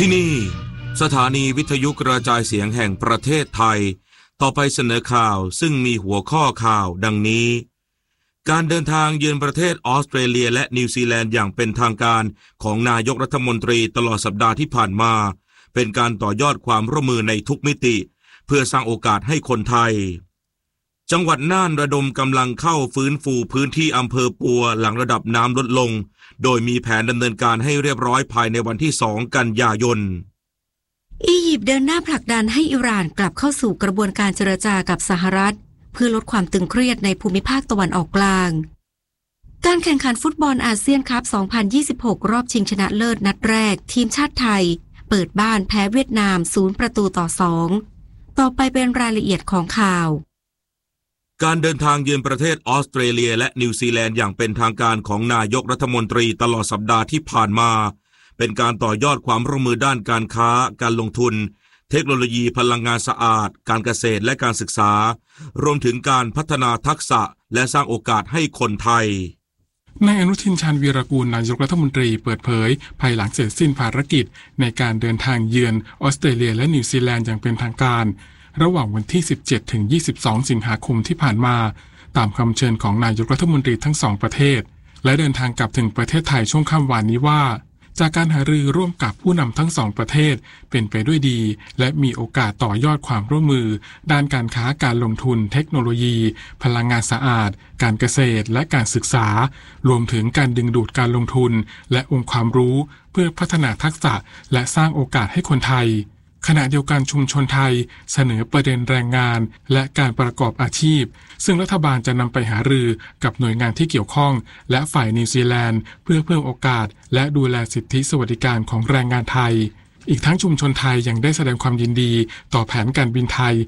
ที่นี่สถานีวิทยุกระจายเสียงแห่งประเทศไทยต่อไปเสนอข่าวซึ่งมีหัวข้อข่าวดังนี้การเดินทางเยือนประเทศออสเตรเลียและนิวซีแลนด์อย่างเป็นทางการของนายกรัฐมนตรีตลอดสัปดาห์ที่ผ่านมาเป็นการต่อยอดความร่วมมือในทุกมิติเพื่อสร้างโอกาสให้คนไทยจังหวัดน่านระดมกำลังเข้าฟื้นฟูพื้นที่อำเภอปัวหลังระดับน้ำลดลงโดยมีแผนดำเนินการให้เรียบร้อยภายในวันที่2 กันยายนอียิปต์เดินหน้าผลักดันให้อิหร่านกลับเข้าสู่กระบวนการเจรจากับสหรัฐเพื่อลดความตึงเครียดในภูมิภาคตะวันออกกลางการแข่งขันฟุตบอลอาเซียนคัพ 2026 รอบชิงชนะเลิศนัดแรกทีมชาติไทยเปิดบ้านแพ้เวียดนาม0-2ต่อไปเป็นรายละเอียดของข่าวการเดินทางเยือนประเทศออสเตรเลียและนิวซีแลนด์อย่างเป็นทางการของนายกรัฐมนตรีตลอดสัปดาห์ที่ผ่านมาเป็นการต่อยอดความร่วมมือด้านการค้าการลงทุนเทคโนโลยีพลังงานสะอาดการเกษตรและการศึกษารวมถึงการพัฒนาทักษะและสร้างโอกาสให้คนไทยนายอนุทินชาญวีรกูลนายกรัฐมนตรีเปิดเผยภายหลังเสร็จสิ้นภารกิจในการเดินทางเยือนออสเตรเลียและนิวซีแลนด์อย่างเป็นทางการระหว่างวันที่ 17-22 สิงหาคมที่ผ่านมาตามคำเชิญของนายกรัฐมนตรีทั้งสองประเทศและเดินทางกลับถึงประเทศไทยช่วงค่ำวานนี้ว่าจากการหารือร่วมกับผู้นำทั้งสองประเทศเป็นไปด้วยดีและมีโอกาสต่อยอดความร่วมมือด้านการค้าการลงทุนเทคโนโลยีพลังงานสะอาดการเกษตรและการศึกษารวมถึงการดึงดูดการลงทุนและองค์ความรู้เพื่อพัฒนาทักษะและสร้างโอกาสให้คนไทยขณะเดียวกันชุมชนไทยเสนอประเด็นแรงงานและการประกอบอาชีพซึ่งรัฐบาลจะนำไปหารือกับหน่วยงานที่เกี่ยวข้องและฝ่ายนิวซีแลนด์เพื่อเพิ่มโอกาสและดูแลสิทธิสวัสดิการของแรงงานไทยอีกทั้งชุมชนไทยยังได้แสดงความยินดีต่อแผนการบินไทย